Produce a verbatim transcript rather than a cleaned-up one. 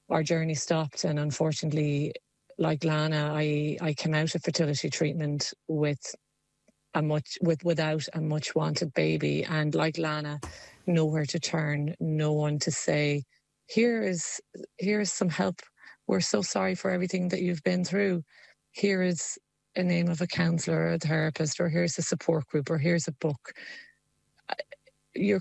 our journey stopped, and unfortunately, like Lana, I, I came out of fertility treatment with a much with without a much wanted baby, and like Lana, nowhere to turn, no one to say, here is here is some help. We're so sorry for everything that you've been through. Here is a name of a counsellor or a therapist, or here's a support group, or here's a book. You're